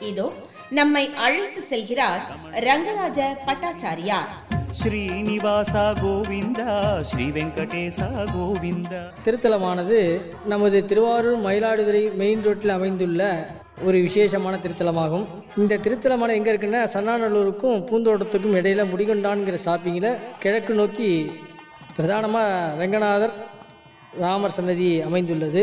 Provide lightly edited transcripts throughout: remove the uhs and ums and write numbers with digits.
இதோ நம்மை அழைத்து செல்கிறார் ரங்கராஜ பட்டாச்சாரியார். ஸ்ரீனிவாசா கோவிந்தா, ஸ்ரீ வெங்கடேசா கோவிந்தா. திருத்தலமானது நமது திருவாரூர் மயிலாடுதுறை மெயின் ரோட்டில் அமைந்துள்ள ஒரு விசேஷமான திருத்தலமாகும். இந்த திருத்தலமான எங்கே இருக்குன்னா, சன்னாநல்லூருக்கும் பூந்தோட்டத்துக்கும் இடையில முடிகொண்டான்கிற ஷாப்பிங்கில் கிழக்கு நோக்கி பிரதானமாக ரங்கநாதர் ராமர் சன்னதி அமைந்துள்ளது.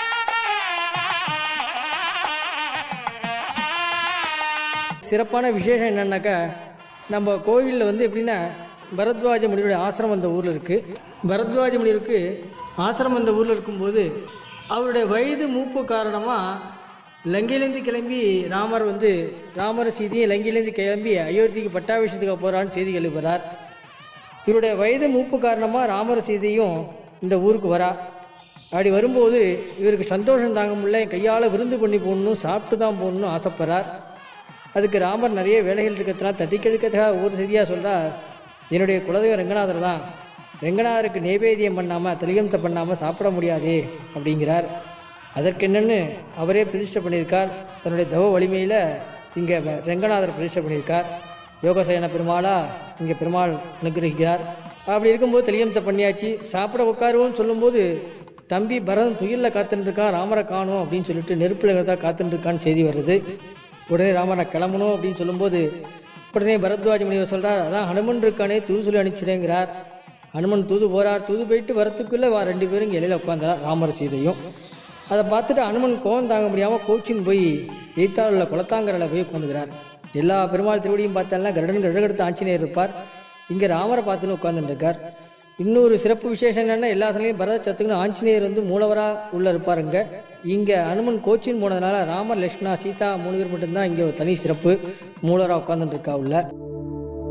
சிறப்பான விசேஷம் என்னன்னாக்கா, நம்ம கோவிலில் எப்படின்னா, பரத்வாஜ முனிவருடைய ஆசிரமம் அந்த ஊரில் இருக்குது. பரத்வாஜ முனிவருக்கு ஆசிரமம் அந்த ஊரில் இருக்கும்போது அவருடைய வயது மூப்பு காரணமாக லங்கையிலேருந்து கிளம்பி ராமர் சீதையும் லங்கையிலேருந்து கிளம்பி அயோத்திக்கு பட்டாபிஷேகத்துக்கு போகிறான்னு செய்தி கேள்விப்படுறார். இவருடைய வயது மூப்பு காரணமாக ராமர் சீதையும் இந்த ஊருக்கு வரா. அப்படி வரும்போது இவருக்கு சந்தோஷம் தாங்க முடியல, கையால் விருந்து பண்ணி போடணும், சாப்பிட்டு தான் போடணும்னு ஆசைப்படுறார். அதுக்கு ராமர் நிறைய வேலைகள் இருக்கிறதுனால தட்டி கெடுக்கிறதுக்காக ஒரு செய்தியாக சொல்கிறார், என்னுடைய குலதெய்வம் ரங்கநாதர் தான், ரங்கநாதருக்கு நைவேத்தியம் பண்ணாமல் தலிகம்சம் பண்ணாமல் சாப்பிட முடியாது அப்படிங்கிறார். அதற்கு என்னென்னு அவரே பிரதிஷ்டை பண்ணியிருக்கார். தன்னுடைய தவ வலிமையில் இங்கே ரங்கநாதர் பிரதிஷ்டை பண்ணியிருக்கார். யோகசேன பெருமாளா இங்கே பெருமாள் அனுகிரகிக்கிறார். அப்படி இருக்கும்போது தலிகம்சம் பண்ணியாச்சு, சாப்பிட உட்காருவோன்னு சொல்லும்போது தம்பி பரதன் துயிலில் காத்துட்டுருக்கான், ராமரை காணும் அப்படின்னு சொல்லிட்டு நெருப்பில் தான் காத்துட்டுருக்கான்னு செய்தி வருது. உடனே ராமரை கிளம்பணும் அப்படின்னு சொல்லும்போது உடனே பரத்வாஜ முனிவர் சொல்கிறார், அதான் ஹனுமன் இருக்கானே தூது சொல்லி அனுப்பிச்சுடேங்கிறார். ஹனுமன் தூது போகிறார். தூது போயிட்டு வரத்துக்குள்ளே 2 பேரும் இங்கே இலையில் உட்காந்தார், ராமர் சீதையும். அதை பார்த்துட்டு ஹனுமன் கோவம் தாங்க முடியாமல் கோச்சின்னு போய் எய்த்தால் உள்ள குளத்தாங்கரில் போய் உட்காந்துக்கிறார். எல்லா பெருமாள் திருவடியும் பார்த்தாலும் கருடெடுத்து ஆஞ்சநேயர் இருப்பார். இங்கே ராமரை பார்த்துன்னு உட்காந்துருக்கார். இன்னொரு சிறப்பு விசேஷம் என்னென்னா, எல்லா சமயம் பரத சத்துக்குன்னு ஆஞ்சநேயர் மூலவராக உள்ளே இருப்பாருங்க. இங்கே அனுமன் கோச்சின்னு போனதுனால ராமர், லக்ஷ்மணா, சீதா 3 பேர் மட்டும்தான் இங்கே ஒரு தனி சிறப்பு மூலவராக உட்காந்துட்டு இருக்கா உள்ள.